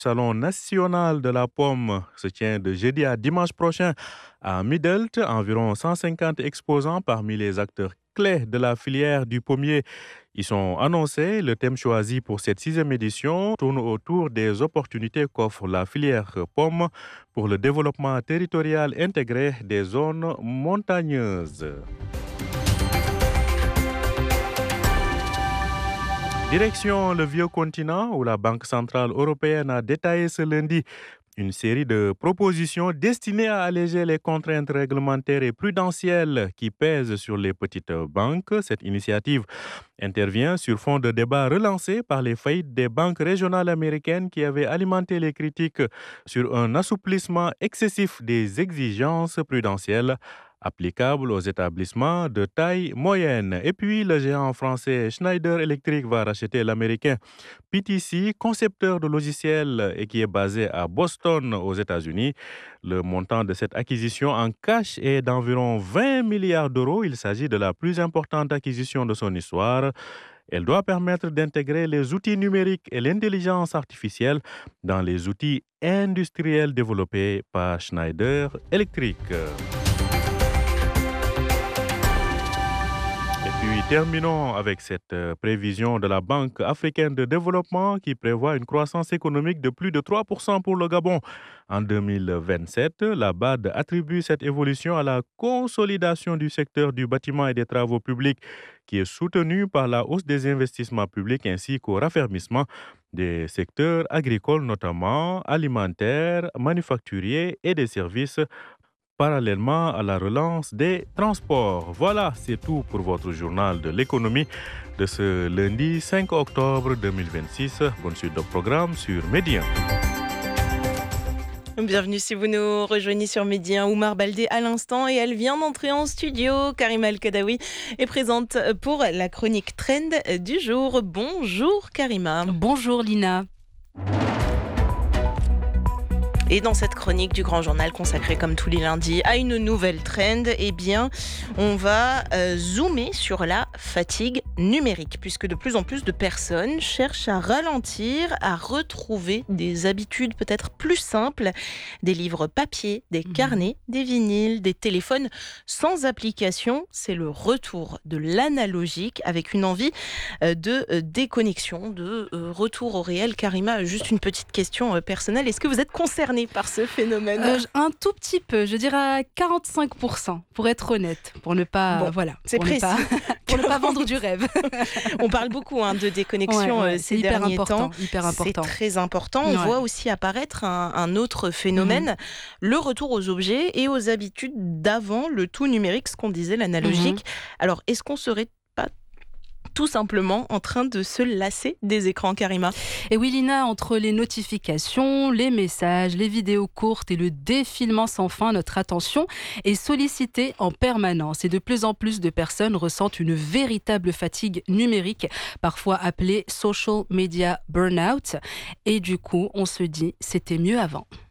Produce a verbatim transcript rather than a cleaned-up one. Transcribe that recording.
Salon national de la pomme se tient de jeudi à dimanche prochain à Midelt. Environ cent cinquante exposants parmi les acteurs clés de la filière du pommier y sont annoncés. Le thème choisi pour cette sixième édition tourne autour des opportunités qu'offre la filière pomme pour le développement territorial intégré des zones montagneuses. Direction le vieux continent où la Banque centrale européenne a détaillé ce lundi une série de propositions destinées à alléger les contraintes réglementaires et prudentielles qui pèsent sur les petites banques. Cette initiative intervient sur fond de débats relancés par les faillites des banques régionales américaines qui avaient alimenté les critiques sur un assouplissement excessif des exigences prudentielles applicable aux établissements de taille moyenne. Et puis, le géant français Schneider Electric va racheter l'américain P T C, concepteur de logiciels et qui est basé à Boston, aux États-Unis. Le montant de cette acquisition en cash est d'environ vingt milliards d'euros. Il s'agit de la plus importante acquisition de son histoire. Elle doit permettre d'intégrer les outils numériques et l'intelligence artificielle dans les outils industriels développés par Schneider Electric. Puis terminons avec cette prévision de la Banque africaine de développement qui prévoit une croissance économique de plus de trois pour cent pour le Gabon. En deux mille vingt-sept, la B A D attribue cette évolution à la consolidation du secteur du bâtiment et des travaux publics qui est soutenue par la hausse des investissements publics ainsi qu'au raffermissement des secteurs agricoles, notamment alimentaires, manufacturiers et des services, parallèlement à la relance des transports. Voilà, c'est tout pour votre journal de l'économie de ce lundi cinq octobre deux mille vingt-six. Bonne suite de programme sur Média. Bienvenue si vous nous rejoignez sur Média. Oumar Baldé à l'instant et elle vient d'entrer en studio. Karima El-Kadawi est présente pour la chronique Trend du jour. Bonjour Karima. Bonjour Lina. Et dans cette chronique du Grand Journal consacrée comme tous les lundis à une nouvelle trend, eh bien, on va euh, zoomer sur la fatigue numérique, puisque de plus en plus de personnes cherchent à ralentir, à retrouver des habitudes peut-être plus simples, des livres papier, des carnets, des vinyles, des téléphones sans application. C'est le retour de l'analogique avec une envie euh, de euh, déconnexion, de euh, retour au réel. Karima, juste une petite question euh, personnelle. Est-ce que vous êtes concernée par ce phénomène? euh, Un tout petit peu, je dirais à quarante-cinq pour cent, pour être honnête, pour ne pas, bon, voilà, c'est pour précis. Ne pas, pour ne pas vendre du rêve. On parle beaucoup hein, de déconnexion ouais, ouais, ces hyper derniers important, temps. Hyper important. C'est très important. On ouais. voit aussi apparaître un, un autre phénomène, mmh. le retour aux objets et aux habitudes d'avant, le tout numérique, ce qu'on disait, l'analogique. Mmh. Alors, est-ce qu'on serait pas tout simplement en train de se lasser des écrans, Karima? Et oui, Lina, entre les notifications, les messages, les vidéos courtes et le défilement sans fin, notre attention est sollicitée en permanence. Et de plus en plus de personnes ressentent une véritable fatigue numérique, parfois appelée social media burnout. Et du coup, on se dit, c'était mieux avant.